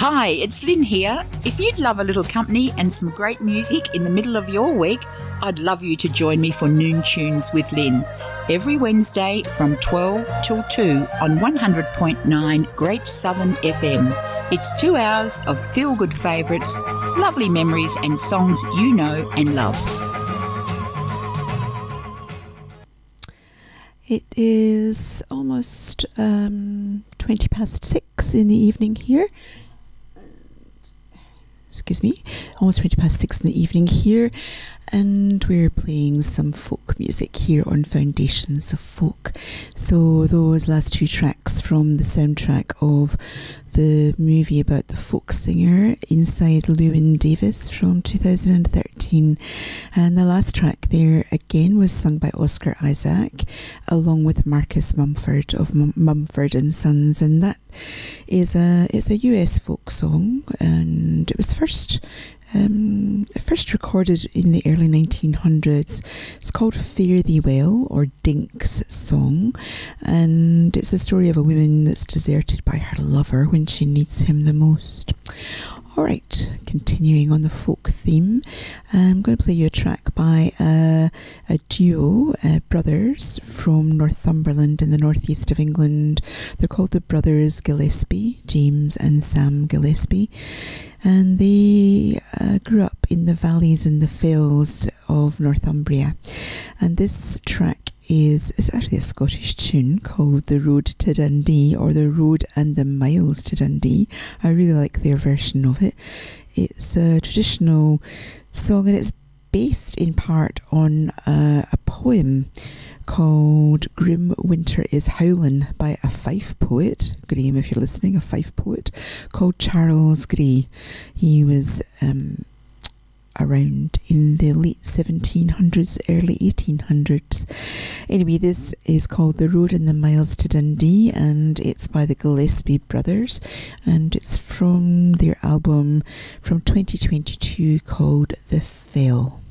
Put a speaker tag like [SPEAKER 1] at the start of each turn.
[SPEAKER 1] Hi, it's Lynn here. If you'd love a little company and some great music in the middle of your week, I'd love you to join me for Noon Tunes with Lynn. Every Wednesday from 12 till 2 on 100.9 Great Southern FM. It's 2 hours of feel-good favourites, lovely memories and songs you know and love.
[SPEAKER 2] It is almost 20 past 6 in the evening here. Excuse me, almost 20 past 6 in the evening here, and we're playing some folk music here on Foundations of Folk. So those last two tracks from the soundtrack of the movie about the folk singer Inside Llewyn Davis from 2013, and the last track there again was sung by Oscar Isaac along with Marcus Mumford of Mumford and Sons, and that is it's a US folk song, and it was first recorded in the early 1900s. It's called Fare Thee Well, or Dink's Song, and it's the story of a woman that's deserted by her lover when she needs him the most. Alright, continuing on the folk theme, I'm going to play you a track by a duo, brothers from Northumberland in the northeast of England. They're called the Brothers Gillespie, James and Sam Gillespie, and they grew up in the valleys and the fells of Northumbria. And this track is actually a Scottish tune called The Road to Dundee, or The Road and the Miles to Dundee. I really like their version of it. It's a traditional song, and it's based in part on a poem called Grim Winter is Howlin' by a Fife poet. Graham, if you're listening, a Fife poet called Charles Gray. He was around in the late 1700s, early 1800s. Anyway, this is called The Road and the Miles to Dundee, and it's by the Gillespie brothers, and it's from their album from 2022 called The Fell.